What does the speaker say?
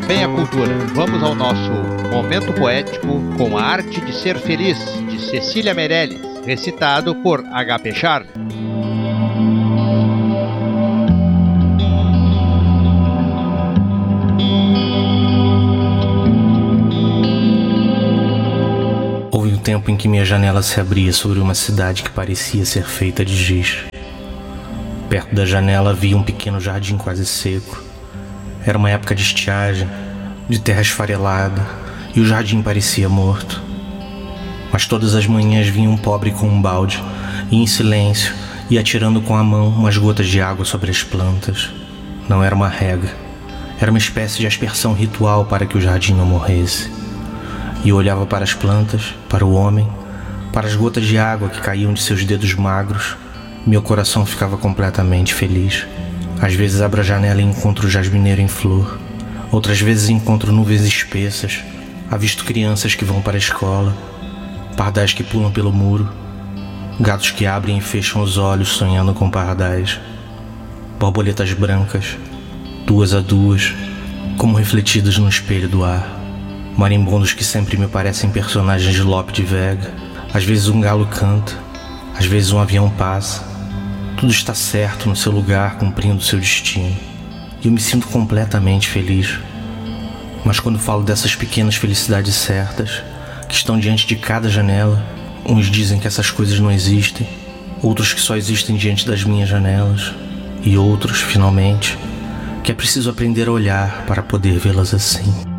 também a cultura. Vamos ao nosso momento poético com a arte de ser feliz, de Cecília Meirelles, recitado por H.P. Charlie. Houve um tempo em que minha janela se abria sobre uma cidade que parecia ser feita de giz. Perto da janela havia um pequeno jardim quase seco. Era uma época de estiagem, de terra esfarelada, e o jardim parecia morto. Mas todas as manhãs vinha um pobre com um balde, e em silêncio ia atirando com a mão umas gotas de água sobre as plantas. Não era uma rega, era uma espécie de aspersão ritual para que o jardim não morresse. E eu olhava para as plantas, para o homem, para as gotas de água que caíam de seus dedos magros. Meu coração ficava completamente feliz. Às vezes abro a janela e encontro o jasmineiro em flor. Outras vezes encontro nuvens espessas. Avisto crianças que vão para a escola, pardais que pulam pelo muro, gatos que abrem e fecham os olhos sonhando com pardais, borboletas brancas, duas a duas, como refletidas no espelho do ar, marimbondos que sempre me parecem personagens de Lope de Vega. Às vezes um galo canta, às vezes um avião passa. Tudo está certo no seu lugar, cumprindo seu destino. E eu me sinto completamente feliz. Mas quando falo dessas pequenas felicidades certas, que estão diante de cada janela, uns dizem que essas coisas não existem, outros que só existem diante das minhas janelas, e outros, finalmente, que é preciso aprender a olhar para poder vê-las assim.